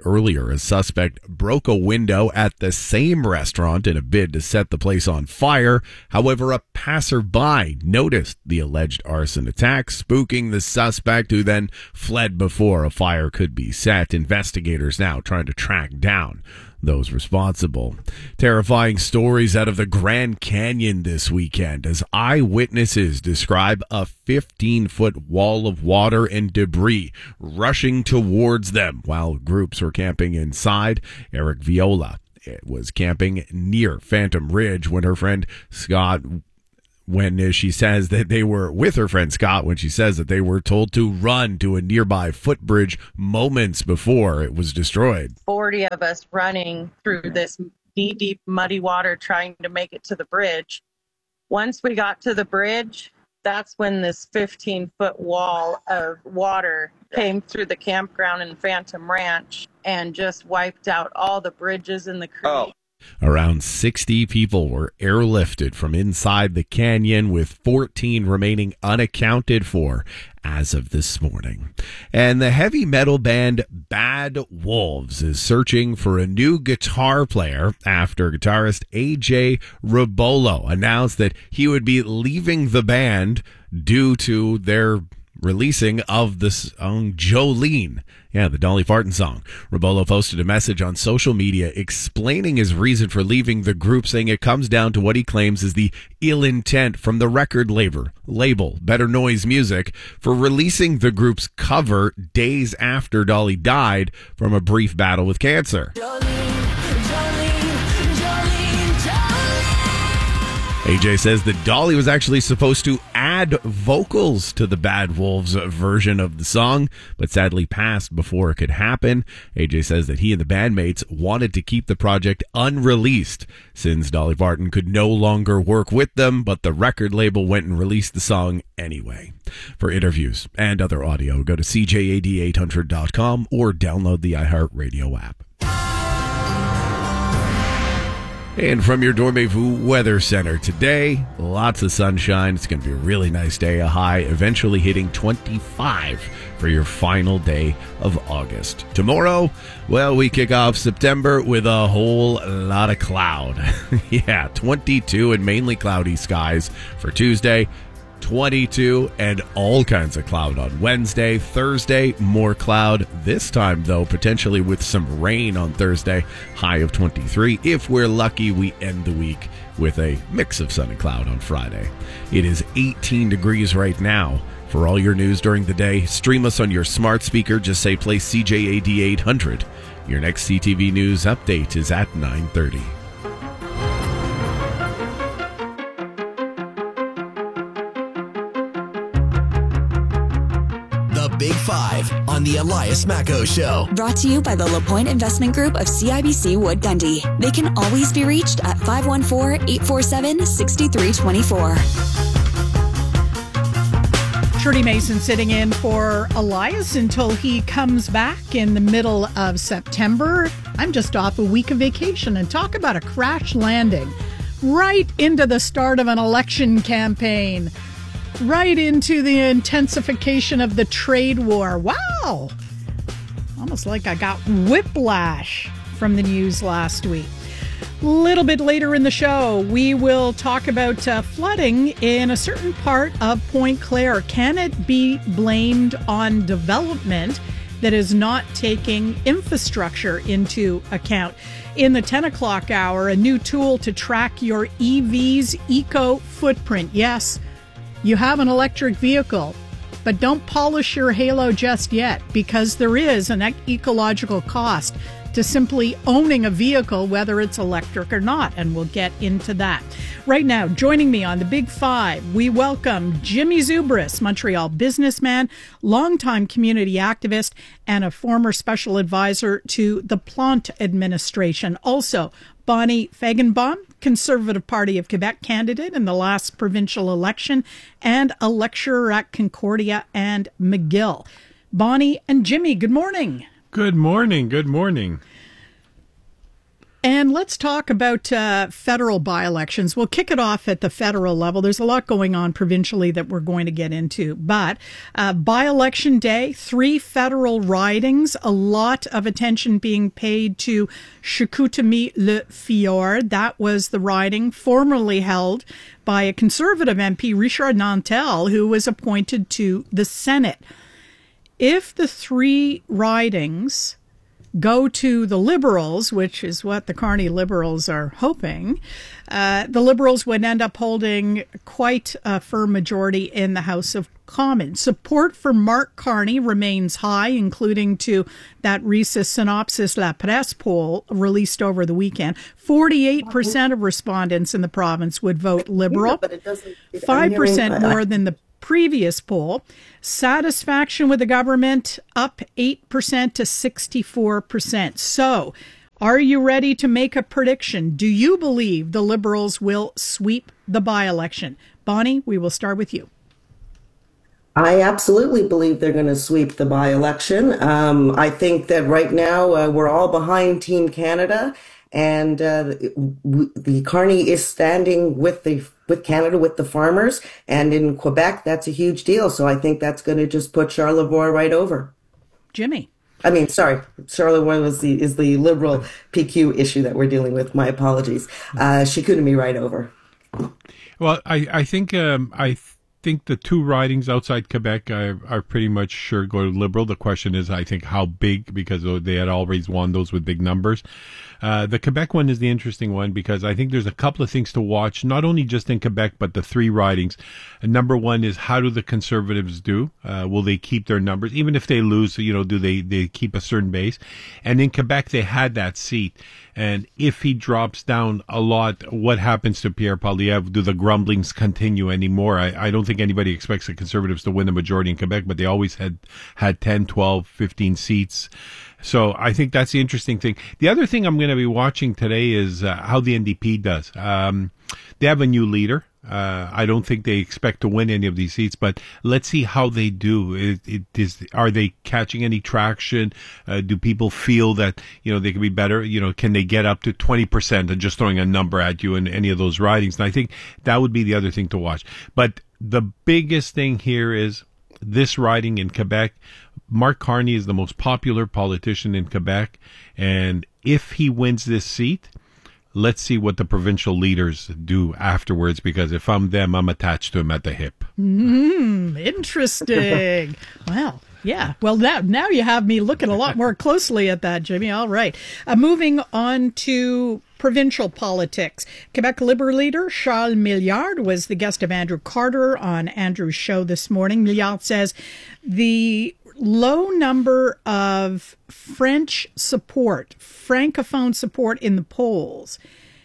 earlier, a suspect broke a window at the same restaurant in a bid to set the place on fire. However, a passerby noticed the alleged arson attack, spooking the suspect, who then fled before a fire could be set. Investigators now trying to track down those responsible. Terrifying stories out of the Grand Canyon this weekend as eyewitnesses describe a fifteen-foot wall of water and debris rushing towards them while groups were camping inside. Eric Viola was camping near Phantom Ridge when her friend Scott when she says that they were with her friend Scott when she says that they were told to run to a nearby footbridge moments before it was destroyed. forty of us running through this knee-deep muddy water trying to make it to the bridge. Once we got to the bridge, that's when this fifteen-foot wall of water came through the campground in Phantom Ranch and just wiped out all the bridges in the creek. Oh. Around sixty people were airlifted from inside the canyon, with fourteen remaining unaccounted for as of this morning. And the heavy metal band Bad Wolves is searching for a new guitar player after guitarist A J Rebolo announced that he would be leaving the band due to their releasing of the song Jolene. Yeah, the Dolly Parton song. Rebolo posted a message on social media explaining his reason for leaving the group, saying it comes down to what he claims is the ill intent from the record label, label Better Noise Music, for releasing the group's cover days after Dolly died from a brief battle with cancer. A J says that Dolly was actually supposed to add vocals to the Bad Wolves version of the song, but sadly passed before it could happen. A J says that he and the bandmates wanted to keep the project unreleased since Dolly Parton could no longer work with them, but the record label went and released the song anyway. For interviews and other audio, go to C J A D eight hundred dot com or download the iHeartRadio app. And from your Dormez-vous Weather Center today, lots of sunshine. It's going to be a really nice day. A high eventually hitting twenty-five for your final day of August. Tomorrow, well, we kick off September with a whole lot of cloud. Yeah, twenty-two and mainly cloudy skies for Tuesday. twenty-two and all kinds of cloud on Wednesday. Thursday, more cloud. This time, though, potentially with some rain on Thursday. High of twenty-three. If we're lucky, we end the week with a mix of sun and cloud on Friday. It is eighteen degrees right now. For all your news during the day, stream us on your smart speaker. Just say play C J A D eight hundred. Your next C T V News update is at nine thirty. Big Five on the Elias Macco Show. Brought to you by the LaPointe Investment Group of C I B C Wood Gundy. They can always be reached at five one four, eight four seven, six three two four. Trudy Mason sitting in for Elias until he comes back in the middle of September. I'm just off a week of vacation, and talk about a crash landing right into the start of an election campaign. Right into the intensification of the trade war. Wow! Almost like I got whiplash from the news last week. A little bit later in the show, we will talk about uh, flooding in a certain part of Point Claire. Can it be blamed on development that is not taking infrastructure into account? In the ten o'clock hour, a new tool to track your E V's eco footprint. Yes, you have an electric vehicle, but don't polish your halo just yet, because there is an ecological cost to simply owning a vehicle, whether it's electric or not, and we'll get into that. Right now, joining me on the Big Five, we welcome Jimmy Zubris, Montreal businessman, longtime community activist, and a former special advisor to the Plante administration. Also, Bonnie Feigenbaum, Conservative Party of Quebec candidate in the last provincial election, and a lecturer at Concordia and McGill. Bonnie and Jimmy, good morning. Good morning. Good morning. And let's talk about uh, federal by-elections. We'll kick it off at the federal level. There's a lot going on provincially that we're going to get into. But uh, by-election day, three federal ridings, a lot of attention being paid to Chicoutimi-le-Fjord. That was the riding formerly held by a Conservative M P, Richard Nantel, who was appointed to the Senate. If the three ridings go to the Liberals, which is what the Carney Liberals are hoping, uh, the Liberals would end up holding quite a firm majority in the House of Commons. Support for Mark Carney remains high, including to that recent Synopsis La Presse poll released over the weekend. forty-eight percent of respondents in the province would vote Liberal, five percent more than the previous poll. Satisfaction with the government up eight percent to sixty-four percent. So, are you ready to make a prediction? Do you believe the Liberals will sweep the by-election? Bonnie, we will start with you. I absolutely believe they're going to sweep the by-election. Um, I think that right now uh, we're all behind Team Canada, and uh, w- the Carney is standing with the with Canada, with the farmers, and in Quebec, that's a huge deal. So I think that's going to just put Charlevoix right over. Jimmy. I mean, sorry, Charlevoix was the, is the Liberal P Q issue that we're dealing with. My apologies. Uh, Chicoutimi right over. Well, I, I think um, I th- think the two ridings outside Quebec are, are pretty much sure go to Liberal. The question is, I think, how big, because they had always won those with big numbers. Uh, the Quebec one is the interesting one because I think there's a couple of things to watch, not only just in Quebec, but the three ridings. And number one is, how do the Conservatives do? Uh, will they keep their numbers? Even if they lose, you know, do they, they keep a certain base? And in Quebec, they had that seat. And if he drops down a lot, what happens to Pierre Poilievre? Do the grumblings continue anymore? I, I don't think anybody expects the Conservatives to win the majority in Quebec, but they always had, had ten, twelve, fifteen seats. So I think that's the interesting thing. The other thing I'm going to be watching today is uh, how the N D P does. Um, they have a new leader. Uh, I don't think they expect to win any of these seats, but let's see how they do. It, it is, are they catching any traction? Uh, do people feel that, you know, they can be better? You know, can they get up to twenty percent and just throwing a number at you in any of those ridings? And I think that would be the other thing to watch. But the biggest thing here is this riding in Quebec. Mark Carney is the most popular politician in Quebec. And if he wins this seat, let's see what the provincial leaders do afterwards, because if I'm them, I'm attached to him at the hip. Mm, interesting. Well, yeah. Well, now, now you have me looking a lot more closely at that, Jimmy. All right. Uh, moving on to provincial politics. Quebec Liberal leader Charles Milliard was the guest of Andrew Carter on Andrew's show this morning. Milliard says the low number of French support, Francophone support in the polls,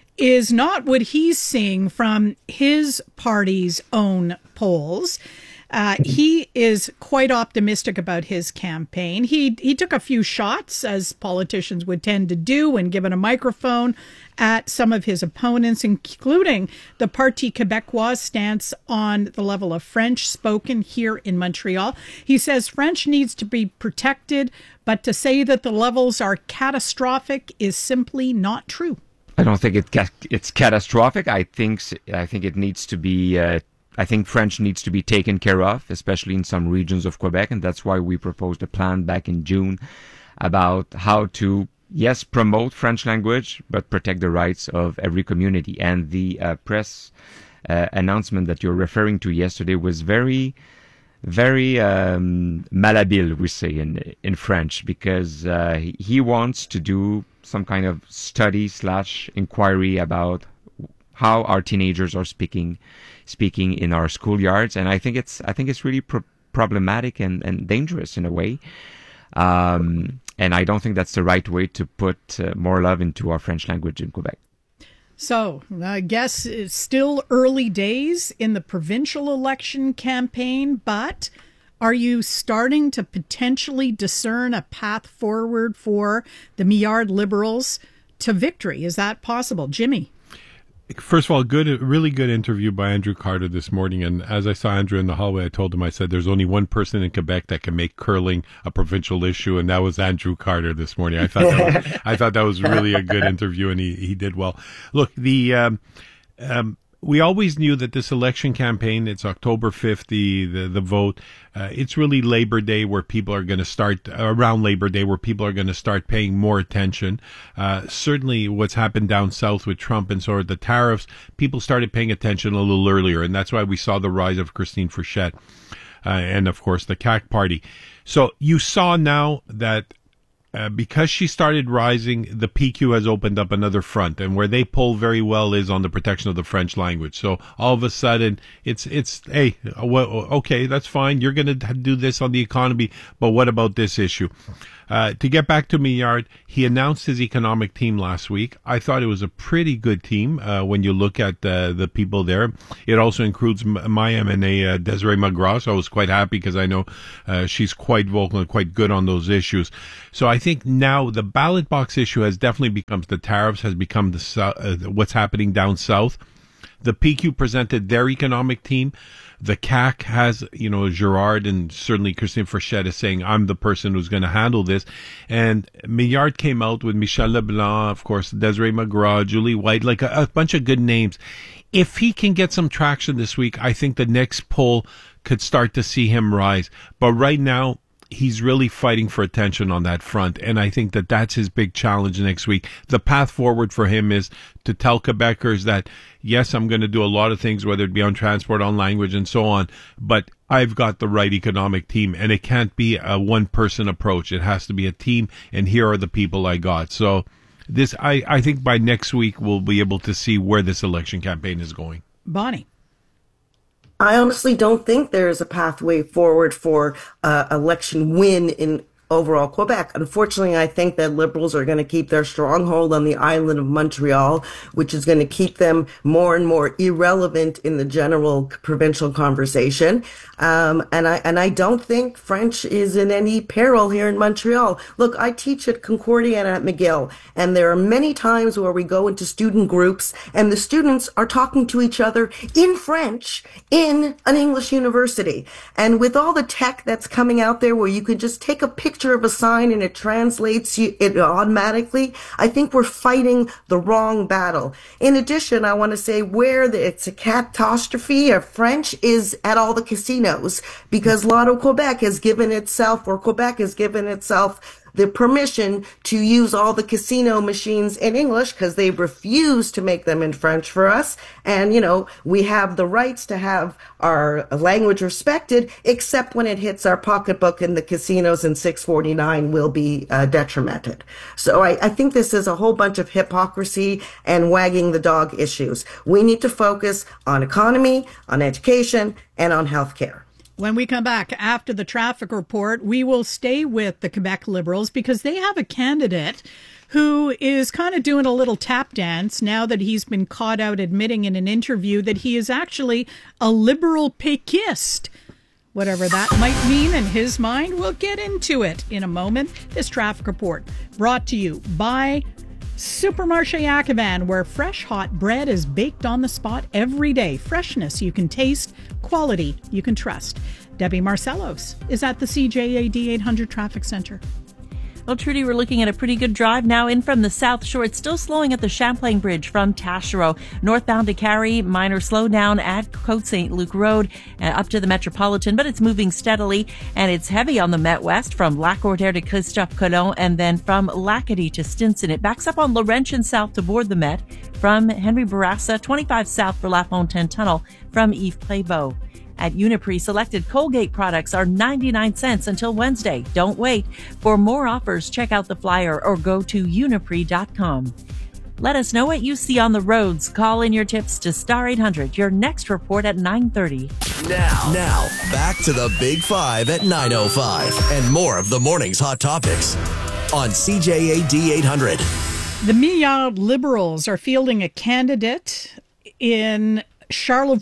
is not what he's seeing from his party's own polls. Uh, he is quite optimistic about his campaign. He he took a few shots, as politicians would tend to do when given a microphone, at some of his opponents, including the Parti Québécois stance on the level of French spoken here in Montreal. He says French needs to be protected, but to say that the levels are catastrophic is simply not true. I don't think it ca- it's catastrophic. I think I think it needs to be. Uh, I think French needs to be taken care of, especially in some regions of Quebec, and that's why we proposed a plan back in June about how to, yes, promote French language, but protect the rights of every community. And the uh, press uh, announcement that you're referring to yesterday was very, very um, malhabile, we say in in French, because uh, he wants to do some kind of study slash inquiry about how our teenagers are speaking speaking in our schoolyards, and I think it's I think it's really pro- problematic and, and dangerous in a way. Um, and I don't think that's the right way to put uh, more love into our French language in Quebec. So I guess it's still early days in the provincial election campaign, but are you starting to potentially discern a path forward for the Milliard Liberals to victory? Is that possible? Jimmy? First of all, good, really good interview by Andrew Carter this morning. And as I saw Andrew in the hallway, I told him, I said, there's only one person in Quebec that can make curling a provincial issue, and that was Andrew Carter this morning. I thought that was, I thought that was really a good interview, and he, he did well. Look, the um, um, we always knew that this election campaign, it's October fifth, the, the, the vote, uh, it's really Labor Day where people are going to start, around Labor Day where people are going to start paying more attention. Uh, certainly what's happened down south with Trump and sort of the tariffs, people started paying attention a little earlier, and that's why we saw the rise of Christine Frechette, uh, and of course the C A Q party. So you saw now that Uh, because she started rising, the P Q has opened up another front, and where they pull very well is on the protection of the French language. So all of a sudden, it's it's hey, well, okay, that's fine. You're going to do this on the economy, but what about this issue? Uh, to get back to Millard, he announced his economic team last week. I thought it was a pretty good team uh, when you look at uh, the people there. It also includes my M and A, uh, Desiree McGraw, so I was quite happy because I know uh, she's quite vocal and quite good on those issues. So I think now the ballot box issue has definitely become, the tariffs has become the uh, what's happening down south. The P Q presented their economic team. The C A Q has, you know, Girard and certainly Christine Frechette is saying, I'm the person who's going to handle this. And Millard came out with Michel Leblanc, of course, Desiree McGraw, Julie White, like a, a bunch of good names. If he can get some traction this week, I think the next poll could start to see him rise. But right now, he's really fighting for attention on that front, and I think that that's his big challenge next week. The path forward for him is to tell Quebecers that, yes, I'm going to do a lot of things, whether it be on transport, on language, and so on, but I've got the right economic team, and it can't be a one-person approach. It has to be a team, and here are the people I got. So this, I, I think by next week, we'll be able to see where this election campaign is going. Bonnie. I honestly don't think there is a pathway forward for uh, election win in overall Quebec. Unfortunately, I think that Liberals are going to keep their stronghold on the island of Montreal, which is going to keep them more and more irrelevant in the general provincial conversation. Um, and I and I don't think French is in any peril here in Montreal. Look, I teach at Concordia and at McGill, and there are many times where we go into student groups and the students are talking to each other in French in an English university. And with all the tech that's coming out there where you could just take a picture of a sign and it translates you it automatically, I think we're fighting the wrong battle. In addition, I want to say where the, it's a catastrophe of French is at all the casinos, because Lotto Quebec has given itself, or Quebec has given itself the permission to use all the casino machines in English because they refuse to make them in French for us. And, you know, we have the rights to have our language respected, except when it hits our pocketbook, and the casinos in six forty-nine will be uh, detrimented. So I, I think this is a whole bunch of hypocrisy and wagging the dog issues. We need to focus on economy, on education, and on healthcare. When we come back after the traffic report, we will stay with the Quebec Liberals because they have a candidate who is kind of doing a little tap dance now that he's been caught out admitting in an interview that he is actually a liberal péquiste. Whatever that might mean in his mind, we'll get into it in a moment. This traffic report brought to you by Supermarché Ackevan, where fresh hot bread is baked on the spot every day. Freshness you can taste, quality you can trust. Debbie Marcellos is at the C J A D eight hundred Traffic Center. Well, Trudy, we're looking at a pretty good drive now in from the South Shore. It's still slowing at the Champlain Bridge from Taschereau. Northbound to Cary, minor slowdown at Côte Saint Luc Road uh, up to the Metropolitan, but it's moving steadily, and it's heavy on the Met West from Lac-Cordaire to Christophe Colomb, and then from Lacadie to Stinson. It backs up on Laurentian South to board the Met from Henry Bourassa, twenty-five south for La Fontaine Tunnel from Yves Prévost. At Uniprix, selected Colgate products are ninety-nine cents until Wednesday. Don't wait. For more offers, check out the flyer or go to uniprix dot com. Let us know what you see on the roads. Call in your tips to Star eight hundred. Your next report at nine thirty. Now, now, back to the Big Five at nine oh five and more of the morning's hot topics on C J A D eight hundred. The Millard Liberals are fielding a candidate in Charlevoix,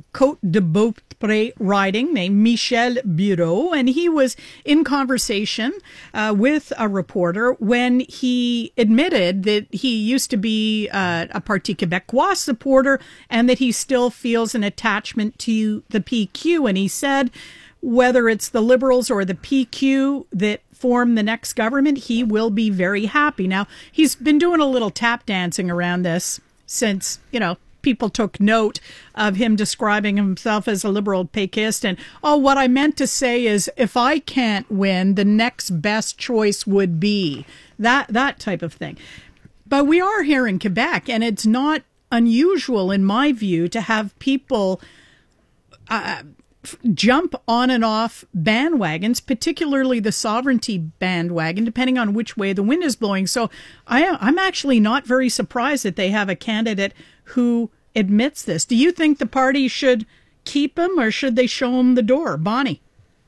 Côte de Beaupré riding named Michel Bureau, and he was in conversation uh, with a reporter when he admitted that he used to be uh, a Parti Québécois supporter and that he still feels an attachment to the P Q. And he said whether it's the Liberals or the P Q that form the next government, he will be very happy. Now, he's been doing a little tap dancing around this since, you know, people took note of him describing himself as a liberal Péquiste. And, oh, what I meant to say is if I can't win, the next best choice would be that, that type of thing. But we are here in Quebec, and it's not unusual, in my view, to have people uh, jump on and off bandwagons, particularly the sovereignty bandwagon, depending on which way the wind is blowing. So I, I'm actually not very surprised that they have a candidate who admits this. Do you think the party should keep him or should they show him the door? Bonnie?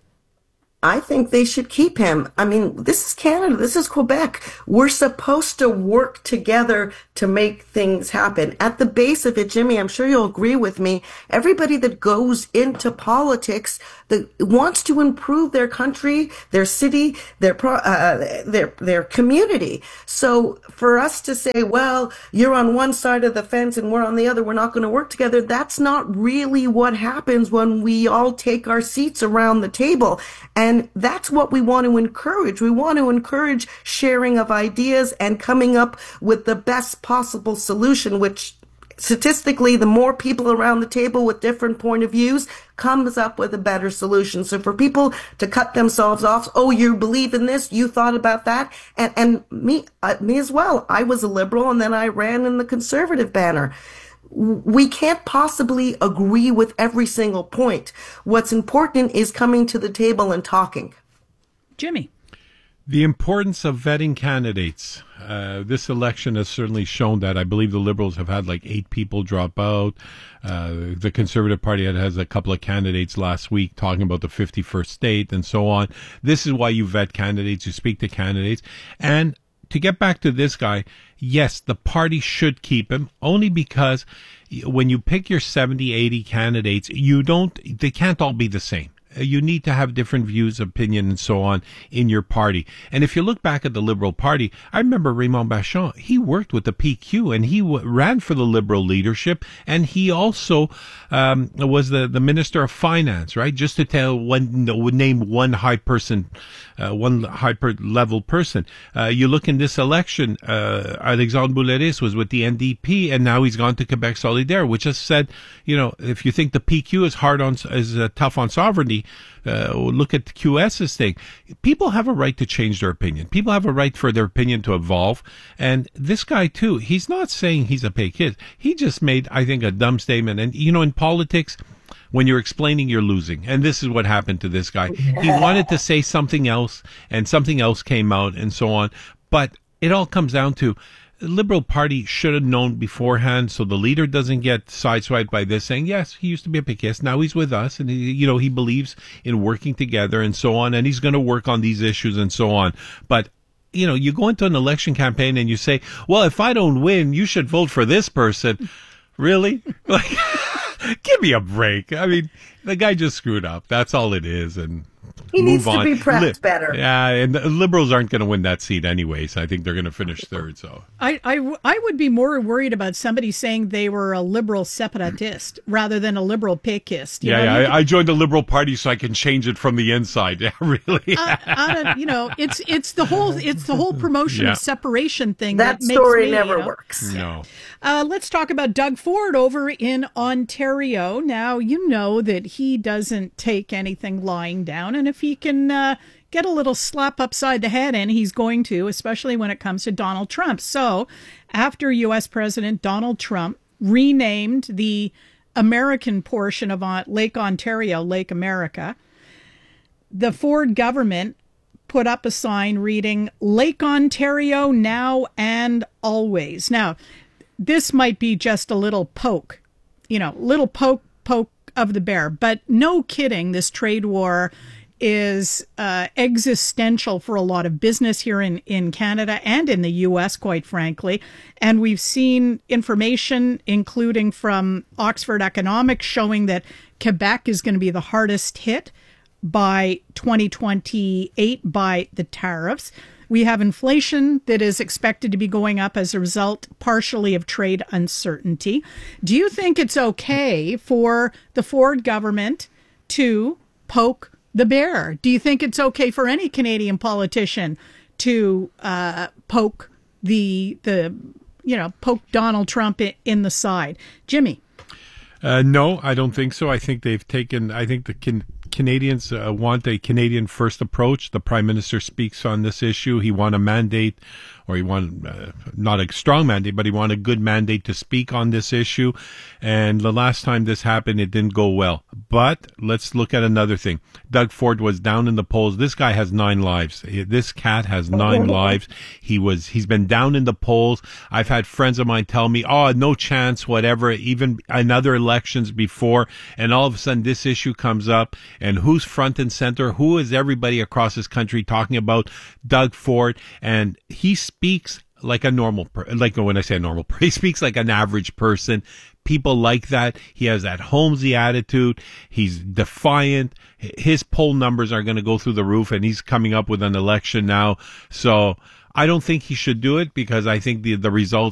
I think they should keep him. I mean, this is Canada. This is Quebec. We're supposed to work together to make things happen. At the base of it, Jimmy, I'm sure you'll agree with me, everybody that goes into politics that wants to improve their country, their city, their pro, uh, their their community. So for us to say, well, you're on one side of the fence and we're on the other, we're not going to work together, that's not really what happens when we all take our seats around the table. And And that's what we want to encourage. We want to encourage sharing of ideas and coming up with the best possible solution, which statistically, the more people around the table with different point of views comes up with a better solution. So for people to cut themselves off, oh, you believe in this, you thought about that, and, and me, uh, me as well. I was a liberal and then I ran in the conservative banner. We can't possibly agree with every single point. What's important is coming to the table and talking. Jimmy. The importance of vetting candidates. Uh, this election has certainly shown that. I believe the Liberals have had like eight people drop out. Uh, the Conservative Party had, has a couple of candidates last week talking about the fifty-first state and so on. This is why you vet candidates, you speak to candidates. And to get back to this guy, yes, the party should keep him only because when you pick your seventy, eighty candidates, you don't, they can't all be the same. You need to have different views, opinion, and so on in your party. And if you look back at the Liberal Party, I remember Raymond Bachand, he worked with the P Q and he w- ran for the Liberal leadership. And he also um, was the, the Minister of Finance, right? Just to tell one, name one high person, uh, one high per level person. Uh, you look in this election, uh, Alexandre Bouleris was with the N D P and now he's gone to Quebec Solidaire, which has said, you know, if you think the P Q is hard on, is uh, tough on sovereignty, Uh, look at QS's thing. People have a right to change their opinion. People have a right for their opinion to evolve. And this guy, too, he's not saying he's a Péquiste. He just made, I think, a dumb statement. And, you know, in politics, when you're explaining, you're losing. And this is what happened to this guy. He wanted to say something else, and something else came out, and so on. But it all comes down to the Liberal Party should have known beforehand, so the leader doesn't get sideswiped by this, saying, yes, he used to be a Péquiste, now he's with us, and he, you know, he believes in working together and so on, and he's going to work on these issues and so on. But, you know, you go into an election campaign and you say, well, if I don't win, you should vote for this person. Really? Like, give me a break. I mean, the guy just screwed up. That's all it is, and He move needs to on. be prepped Li- better. Yeah, and the Liberals aren't going to win that seat anyways. I think they're going to finish third. So I, I, I would be more worried about somebody saying they were a liberal separatist rather than a liberal Péquiste. yeah, know? yeah You I, I joined the Liberal Party so I can change it from the inside. Yeah, really. uh, uh, you know, it's it's the whole it's the whole promotion Yeah. of separation thing That that, story makes me, never you know, works. No. Uh, let's talk about Doug Ford over in Ontario. Now, you know that he doesn't take anything lying down, and if he can uh, get a little slap upside the head, and he's going to, especially when it comes to Donald Trump. So, after U S President Donald Trump renamed the American portion of uh, Lake Ontario, Lake America, the Ford government put up a sign reading Lake Ontario now and always. Now, this might be just a little poke, you know, little poke, poke of the bear, but no kidding, this trade war is uh, existential for a lot of business here in, in Canada and in the U S, quite frankly. And we've seen information, including from Oxford Economics, showing that Quebec is going to be the hardest hit by twenty twenty-eight by the tariffs. We have inflation that is expected to be going up as a result partially of trade uncertainty. Do you think it's okay for the Ford government to poke the bear? Do you think it's okay for any Canadian politician to uh, poke the, the, you know, poke Donald Trump in the side? Jimmy? Uh, no, I don't think so. I think they've taken, I think the can, Canadians uh, want a Canadian first approach. The Prime Minister speaks on this issue. He won a mandate, or he won uh, not a strong mandate, but he won a good mandate to speak on this issue. And the last time this happened, it didn't go well. But let's look at another thing. Doug Ford was down in the polls. This guy has nine lives. This cat has nine lives. He was, he's been down in the polls. I've had friends of mine tell me, oh, no chance, whatever, even in other elections before. And all of a sudden this issue comes up. And who's front and center? Who is everybody across this country talking about? Doug Ford. And he speaks like a normal, per- like when I say a normal, he speaks like an average person. People like that. He has that Holmesy attitude. He's defiant. His poll numbers are going to go through the roof, and he's coming up with an election now. So I don't think he should do it, because I think the, the results